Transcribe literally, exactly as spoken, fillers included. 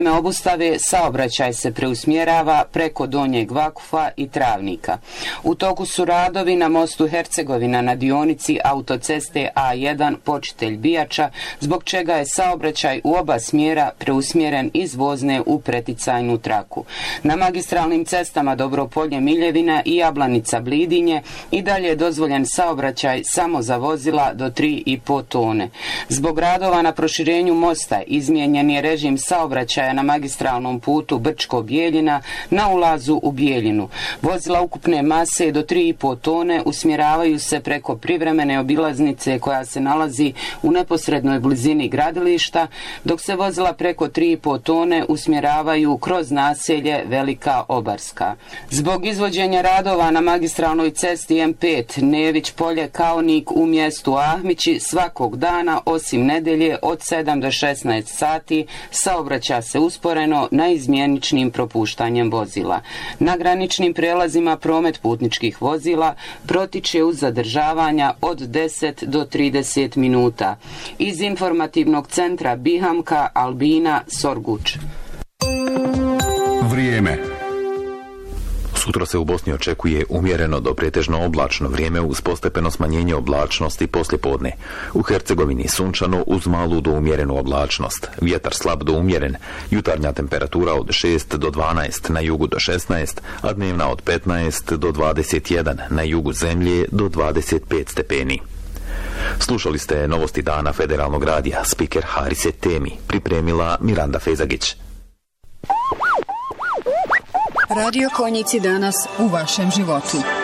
obustave saobraćaj se preusmjerava preko Donjeg Vakufa i Travnika. U toku su radovi na mostu Hercegovina na dionici autoceste A jedan Počitelj Bijača, zbog čega je saobraćaj u oba smjera preusmjeren iz vozne u preticajnu traku. Na magistralnim cestama Dobropolje Miljevina i Jablanica Blidinje i dalje je dozvoljen saobraćaj samo za vozila do tri i po tone. Zbog radova na proširenju mosta izmijenjen je režim saobraćaja na magistralnom putu Brčko-Bijeljina na ulazu u Bijeljinu. Vozila ukupne mase do tri i po tone usmjeravaju se preko privremene obilaznice koja se nalazi u neposrednoj blizini gradilišta, dok se vozila preko tri i po tone usmjeravaju kroz naselje Velika Obarska. Zbog izvođenja radova na magistralnoj cesti M pet Nević Polje Kaonik u mjestu Ahmići svakog dana osim nedelje od sedam do šesnaest sati saobraća se usporeno na izmjeničnim propuštanjem vozila. Na graničnim prijelazima promet putničkih vozila protiče uz zadržavanja od deset do trideset minuta. Iz informativnog centra Bihamka Albina Sorguč. Vrijeme. Sutra se u Bosni očekuje umjereno do pretežno oblačno vrijeme uz postepeno smanjenje oblačnosti poslijepodne. U Hercegovini sunčano uz malu do umjerenu oblačnost. Vjetar slab do umjeren. Jutarnja temperatura od šest do dvanaest, na jugu do šesnaest, a dnevna od petnaest do dvadeset jedan, na jugu zemlje do dvadeset pet stepeni. Slušali ste novosti dana Federalnog radija. Spiker Harise Temi. Pripremila Miranda Fezagić. Radio Konjici danas u vašem životu.